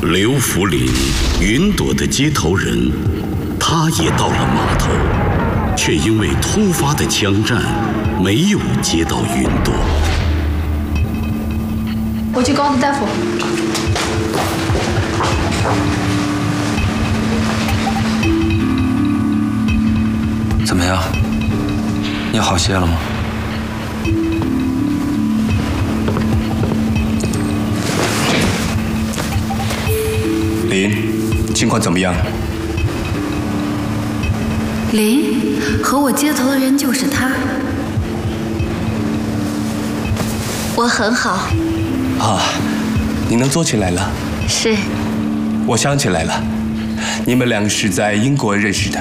刘福林，云朵的接头人，他也到了码头，却因为突发的枪战，没有接到云朵。 我去告诉大夫。 怎么样？你好些了吗？ 林，情况怎么样？ 林，和我接头的人就是他。我很好。 啊，你能坐起来了？ 是。 我想起来了，你们俩是在英国认识的。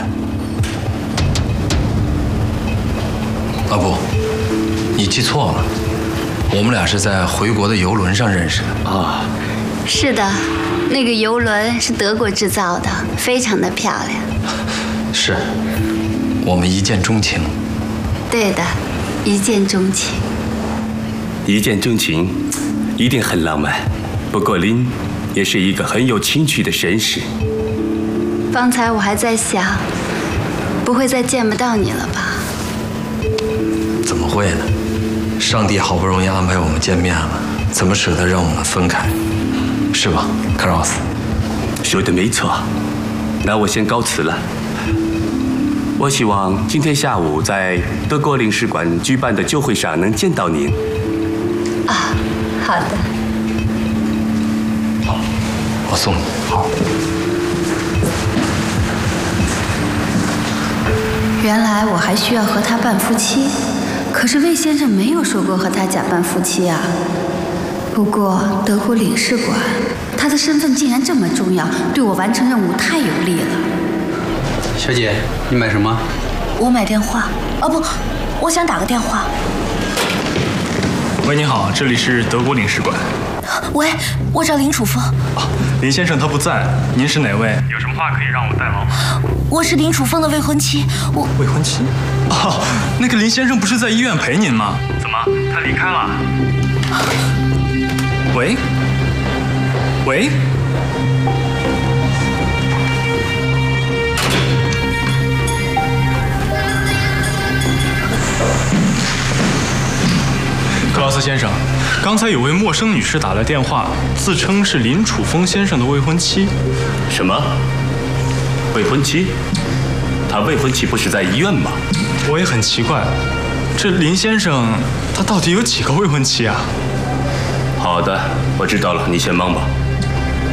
啊不，你记错了，我们俩是在回国的游轮上认识的。 啊， 是的，那个游轮是德国制造的，非常的漂亮。 是，我们一见钟情。 对的，一见钟情。 一见钟情，一定很浪漫。不过林也是一个很有情趣的绅士。 方才我还在想，不会再见不到你了吧？ 怎么会呢？上帝好不容易安排我们见面了，怎么舍得让我们分开？是吧，克劳斯？ 说的没错。那我先告辞了。我希望今天下午在德国领事馆举办的酒会上能见到您。 啊，好的。 好，我送你。好。 原来我还需要和他办夫妻，可是魏先生没有说过和他假扮夫妻啊。不过德国领事馆，他的身份竟然这么重要，对我完成任务太有利了。 小姐，你买什么？ 我买电话。哦不，我想打个电话。 喂，你好，这里是德国领事馆。 喂，我找林楚风。 林先生他不在，您是哪位？有什么话可以让我代劳？ 我是林楚风的未婚妻。 未婚妻？哦，那个林先生不是在医院陪您吗？怎么，他离开了？喂？喂？克劳斯先生，刚才有位陌生女士打来电话，自称是林楚风先生的未婚妻。 什么？未婚妻？他未婚妻不是在医院吗？ 我也很奇怪，这林先生他到底有几个未婚妻啊？ 好的，我知道了，你先忙吧。